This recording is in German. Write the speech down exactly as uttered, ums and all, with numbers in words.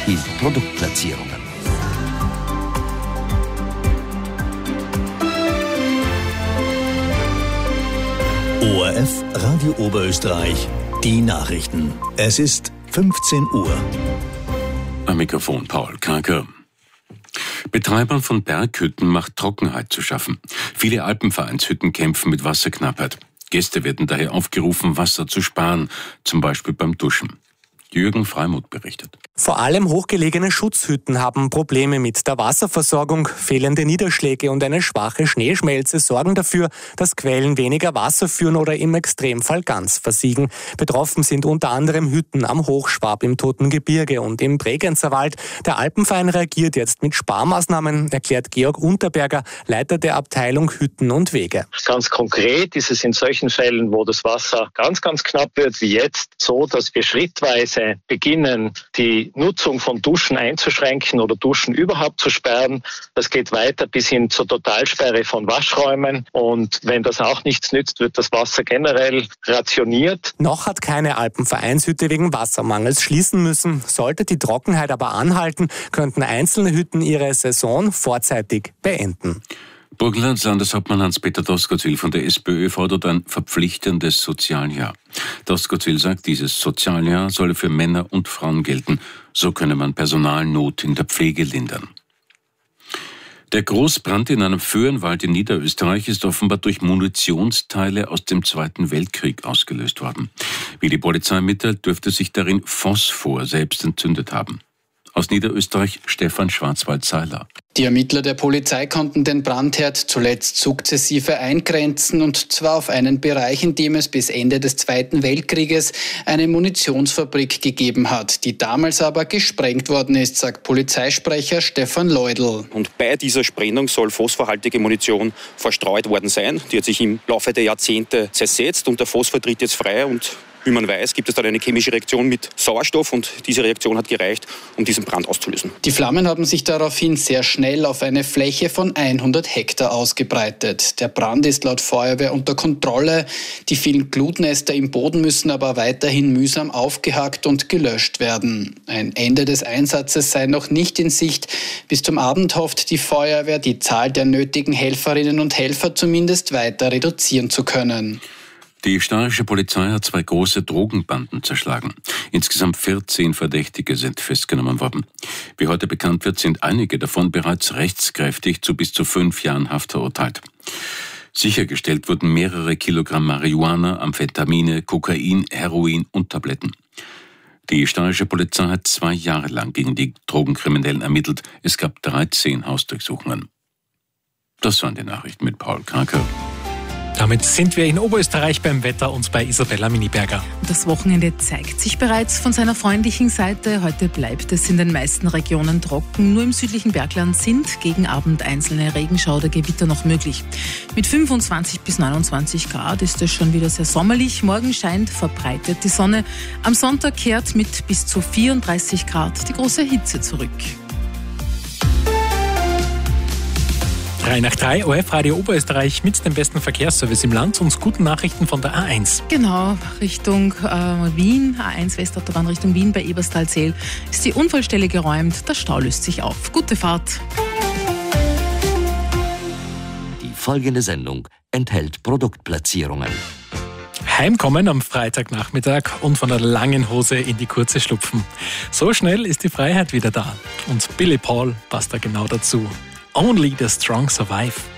erhielt Produktplatzierungen. O R F Radio Oberösterreich, die Nachrichten. Es ist fünfzehn Uhr. Am Mikrofon Paul Kraker. Betreibern von Berghütten macht Trockenheit zu schaffen. Viele Alpenvereinshütten kämpfen mit Wasserknappheit. Gäste werden daher aufgerufen, Wasser zu sparen, zum Beispiel beim Duschen. Jürgen Freimuth berichtet. Vor allem hochgelegene Schutzhütten haben Probleme mit der Wasserversorgung. Fehlende Niederschläge und eine schwache Schneeschmelze sorgen dafür, dass Quellen weniger Wasser führen oder im Extremfall ganz versiegen. Betroffen sind unter anderem Hütten am Hochschwab im Toten Gebirge und im Bregenzerwald. Der Alpenverein reagiert jetzt mit Sparmaßnahmen, erklärt Georg Unterberger, Leiter der Abteilung Hütten und Wege. Ganz konkret ist es in solchen Fällen, wo das Wasser ganz, ganz knapp wird, wie jetzt, so, dass wir schrittweise beginnen, die Nutzung von Duschen einzuschränken oder Duschen überhaupt zu sperren. Das geht weiter bis hin zur Totalsperre von Waschräumen. Und wenn das auch nichts nützt, wird das Wasser generell rationiert. Noch hat keine Alpenvereinshütte wegen Wassermangels schließen müssen. Sollte die Trockenheit aber anhalten, könnten einzelne Hütten ihre Saison vorzeitig beenden. Burgenlands Landeshauptmann Hans-Peter Doskozil von der SPÖ fordert ein verpflichtendes Sozialjahr. Doskozil sagt, dieses Sozialjahr solle für Männer und Frauen gelten. So könne man Personalnot in der Pflege lindern. Der Großbrand in einem Föhrenwald in Niederösterreich ist offenbar durch Munitionsteile aus dem Zweiten Weltkrieg ausgelöst worden. Wie die Polizei mitteilt, dürfte sich darin Phosphor selbst entzündet haben. Aus Niederösterreich Stefan Schwarzwald-Seiler. Die Ermittler der Polizei konnten den Brandherd zuletzt sukzessive eingrenzen, und zwar auf einen Bereich, in dem es bis Ende des Zweiten Weltkrieges eine Munitionsfabrik gegeben hat, die damals aber gesprengt worden ist, sagt Polizeisprecher Stefan Leudl. Und bei dieser Sprengung soll phosphorhaltige Munition verstreut worden sein. Die hat sich im Laufe der Jahrzehnte zersetzt und der Phosphor tritt jetzt frei, und wie man weiß, gibt es dann eine chemische Reaktion mit Sauerstoff, und diese Reaktion hat gereicht, um diesen Brand auszulösen. Die Flammen haben sich daraufhin sehr schnell auf eine Fläche von hundert Hektar ausgebreitet. Der Brand ist laut Feuerwehr unter Kontrolle. Die vielen Glutnester im Boden müssen aber weiterhin mühsam aufgehakt und gelöscht werden. Ein Ende des Einsatzes sei noch nicht in Sicht. Bis zum Abend hofft die Feuerwehr, die Zahl der nötigen Helferinnen und Helfer zumindest weiter reduzieren zu können. Die steirische Polizei hat zwei große Drogenbanden zerschlagen. Insgesamt vierzehn Verdächtige sind festgenommen worden. Wie heute bekannt wird, sind einige davon bereits rechtskräftig zu bis zu fünf Jahren Haft verurteilt. Sichergestellt wurden mehrere Kilogramm Marihuana, Amphetamine, Kokain, Heroin und Tabletten. Die steirische Polizei hat zwei Jahre lang gegen die Drogenkriminellen ermittelt. Es gab dreizehn Hausdurchsuchungen. Das waren die Nachrichten mit Paul Kraker. Damit sind wir in Oberösterreich beim Wetter und bei Isabella Miniberger. Das Wochenende zeigt sich bereits von seiner freundlichen Seite. Heute bleibt es in den meisten Regionen trocken. Nur im südlichen Bergland sind gegen Abend einzelne Regenschauer oder Gewitter noch möglich. Mit fünfundzwanzig bis neunundzwanzig Grad ist es schon wieder sehr sommerlich. Morgen scheint verbreitet die Sonne. Am Sonntag kehrt mit bis zu vierunddreißig Grad die große Hitze zurück. drei nach drei, O R F Radio Oberösterreich mit dem besten Verkehrsservice im Land und guten Nachrichten von der A eins. Genau, Richtung äh, Wien, A eins Westautobahn Richtung Wien bei Eberstalzell ist die Unfallstelle geräumt, der Stau löst sich auf. Gute Fahrt. Die folgende Sendung enthält Produktplatzierungen. Heimkommen am Freitagnachmittag und von der langen Hose in die kurze schlupfen. So schnell ist die Freiheit wieder da. Und Billy Paul passt da genau dazu. Only the strong survive.